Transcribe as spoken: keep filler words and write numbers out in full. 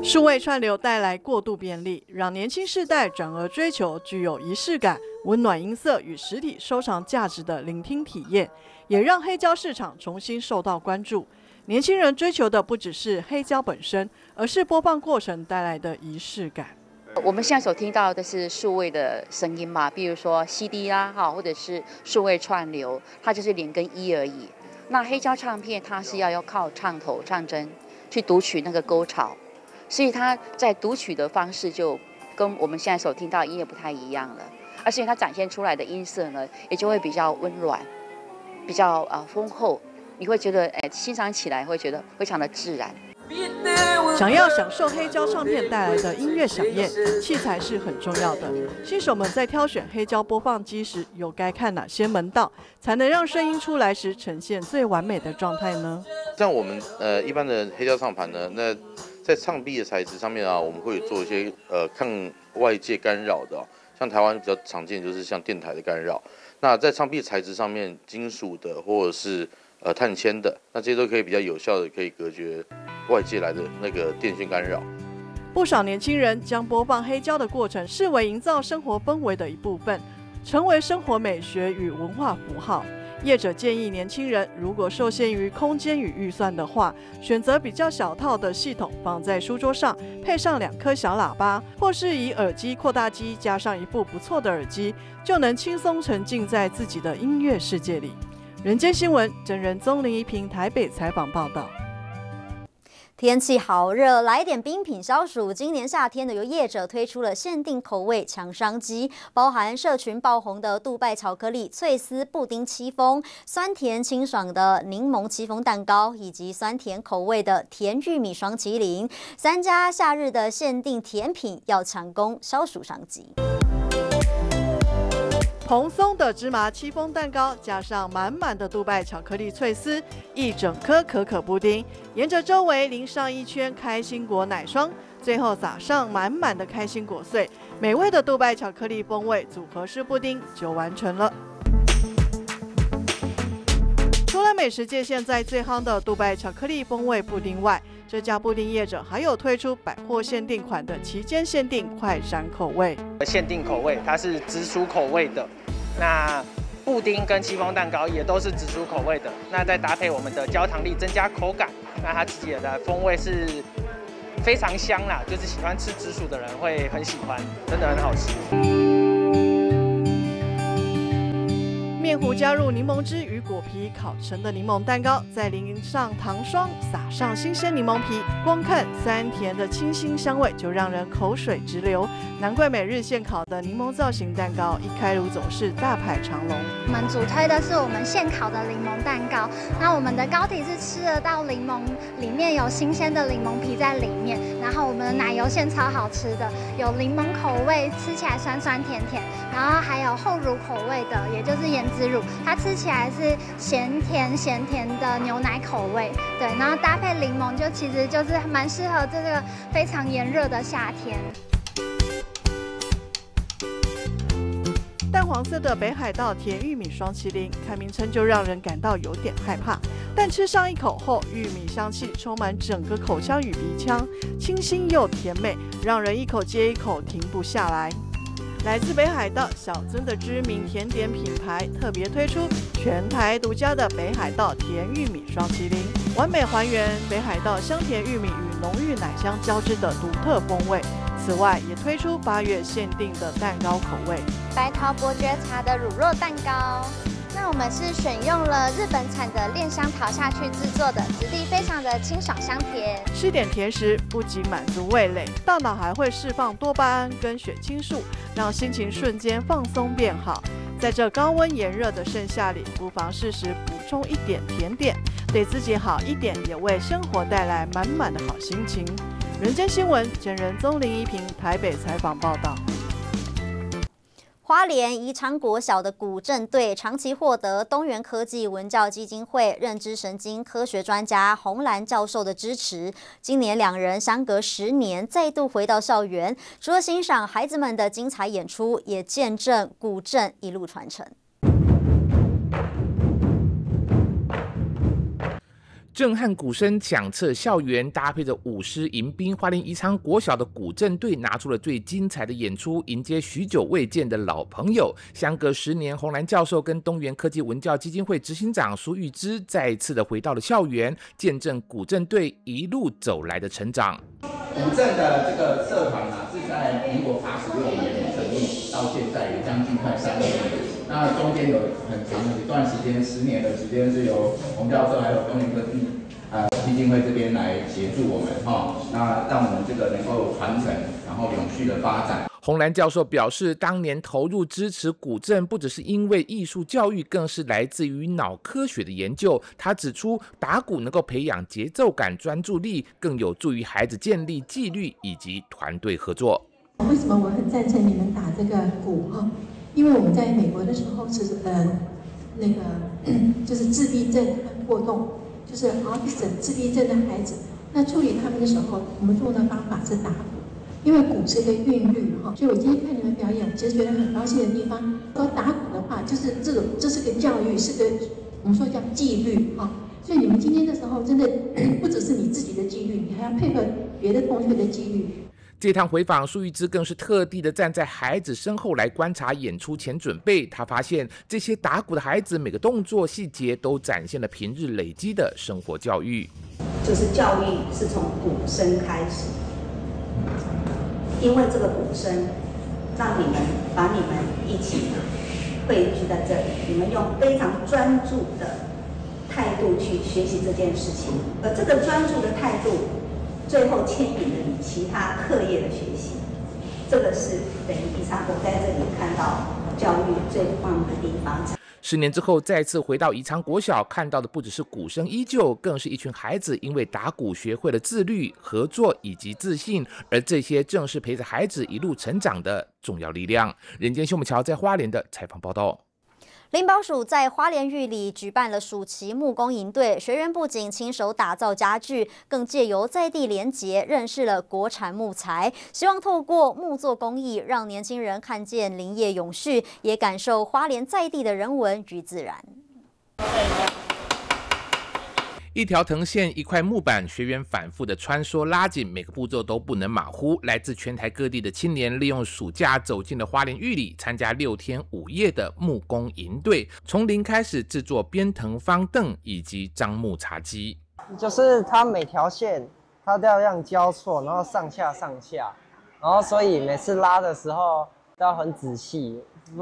数位串流带来过度便利，让年轻世代转而追求具有仪式感、温暖音色与实体收藏价值的聆听体验，也让黑胶市场重新受到关注。年轻人追求的不只是黑胶本身，而是播放过程带来的仪式感。 我们现在所听到的是数位的声音嘛，比如说 C D 啦，哈，或者是数位串流，它就是零跟一而已。那黑胶唱片它是要要靠唱头、唱针去读取那个沟槽，所以它在读取的方式就跟我们现在所听到的音乐不太一样了，而且它展现出来的音色呢，也就会比较温软，比较呃丰厚，你会觉得哎欣赏起来会觉得非常的自然。 想要享受黑胶唱片带来的音乐响宴，器材是很重要的。新手们在挑选黑胶播放机时，又该看哪些门道，才能让声音出来时呈现最完美的状态呢？ 像我们呃一般的黑胶唱盘呢，那在唱壁的材质上面啊，我们会做一些呃抗外界干扰的、哦，像台湾比较常见就是像电台的干扰。那在唱壁材质上面，金属的或者是呃碳纤的，那这些都可以比较有效的可以隔绝外界来的那个电讯干扰。 不少年轻人将播放黑胶的过程视为营造生活氛围的一部分，成为生活美学与文化符号。业者建议年轻人如果受限于空间与预算的话，选择比较小套的系统放在书桌上，配上两颗小喇叭，或是以耳机扩大机加上一副不错的耳机，就能轻松沉浸在自己的音乐世界里。人间新闻真人宗林一平台北采访报道。 天气好热，来点冰品消暑。今年夏天的由业者推出了限定口味抢商机，包含社群爆红的杜拜巧克力脆丝布丁戚风、酸甜清爽的柠檬戚风蛋糕，以及酸甜口味的甜玉米双麒麟，三家夏日的限定甜品要抢攻消暑商机。 蓬松的芝麻戚风蛋糕，加上满满的杜拜巧克力脆丝，一整颗可可布丁，沿着周围淋上一圈开心果奶霜，最后撒上满满的开心果碎，美味的杜拜巧克力风味组合式布丁就完成了。除了美食界现在最夯的杜拜巧克力风味布丁外，这家布丁业者还有推出百货限定款的期间限定快闪口味。 限定口味它是紫薯口味的，那布丁跟戚风蛋糕也都是紫薯口味的，那再搭配我们的焦糖粒增加口感，那它自己的风味是非常香啦，就是喜欢吃紫薯的人会很喜欢，真的很好吃。 面糊加入柠檬汁与果皮烤成的柠檬蛋糕，再淋上糖霜，撒上新鲜柠檬皮，光看酸甜的清新香味就让人口水直流。难怪每日现烤的柠檬造型蛋糕一开炉总是大排长龙。 我们主推的是我们现烤的柠檬蛋糕，那我们的糕体是吃得到柠檬，里面有新鲜的柠檬皮在里面，然后我们的奶油馅超好吃的，有柠檬口味，吃起来酸酸甜甜，然后还有厚乳口味的，也就是盐之乳，它吃起来是咸甜咸甜的牛奶口味，对，然后搭配柠檬，就其实就是蛮适合这个非常炎热的夏天。 淡黄色的北海道甜玉米双麒麟，看名称就让人感到有点害怕，但吃上一口后，玉米香气充满整个口腔与鼻腔，清新又甜美，让人一口接一口停不下来。来自北海道小樽的知名甜点品牌特别推出全台独家的北海道甜玉米双麒麟，完美还原北海道香甜玉米与浓郁奶香交织的独特风味。此外，也推出八月限定的蛋糕口味， 白桃伯爵茶的乳酪蛋糕。那我们是选用了日本产的炼香桃下去制作的，质地非常的清爽香甜。 吃点甜食不仅满足味蕾，大脑还会释放多巴胺跟血清素，让心情瞬间放松变好。在这高温炎热的盛夏里，不妨适时补充一点甜点，对自己好一点，也为生活带来满满的好心情。人间新闻真人宗林一平台北采访报道。 花莲宜昌国小的古镇队长期获得东元科技文教基金会认知神经科学专家洪兰教授的支持，今年两人相隔十年再度回到校园，除了欣赏孩子们的精彩演出，也见证古镇一路传承。 震撼鼓声响彻校园，搭配着舞狮迎宾，花莲宜昌国小的鼓阵队拿出了最精彩的演出，迎接许久未见的老朋友。相隔十年，洪兰教授跟东元科技文教基金会执行长苏玉芝再一次的回到了校园，见证鼓阵队一路走来的成长。 鼓阵的这个社团啊，是在民国八十六年成立，到现在也将近快三十年。那中间有很长的一段时间，十年的时间是由洪教授还有东元科技呃基金会这边来协助我们哈，那让我们这个能够传承，然后永续的发展。 洪兰教授表示，当年投入支持鼓阵，不只是因为艺术教育，更是来自于脑科学的研究。他指出，打鼓能够培养节奏感、专注力，更有助于孩子建立纪律以及团队合作。 为什么我很赞成你们打这个鼓哈？因为我们在美国的时候是呃那个就是自闭症和过动，就是 autism 自闭症的孩子，那处理他们的时候，我们用的方法是打鼓。因为鼓是一个韵律哈，所以我今天看你们表演，其实觉得很高兴的地方，说打鼓的话，就是这种，这是个教育，是个我们说叫纪律哈。所以你们今天的时候，真的不只是你自己的纪律，你还要配合别的同学的纪律。 这趟回访，苏玉芝更是特地的站在孩子身后来观察演出前准备。他发现这些打鼓的孩子，每个动作细节都展现了平日累积的生活教育。 就是教育是从鼓声开始。因为这个鼓声，让你们把你们一起汇聚在这里，你们用非常专注的态度去学习这件事情，而这个专注的态度，最后牵引了你其他课业的学习。这个是等于宜昌国在这里看到教育最棒的地方。 十年之后再次回到宜昌国小，看到的不只是鼓声依旧，更是一群孩子因为打鼓学会了自律、合作以及自信，而这些正是陪着孩子一路成长的重要力量。人间秀木桥在花莲的采访报道。 林保署在花莲玉里举办了暑期木工营队，学员不仅亲手打造家具，更借由在地连结认识了国产木材，希望透过木作工艺，让年轻人看见林业永续，也感受花莲在地的人文与自然。 一条藤线，一块木板，学员反复的穿梭拉紧，每个步骤都不能马虎。来自全台各地的青年利用暑假走进了花莲玉里，参加六天五夜的木工营队，从零开始制作编藤方凳以及樟木茶几。 就是它每条线它都要这样交错，然后上下上下，然后所以每次拉的时候都要很仔细，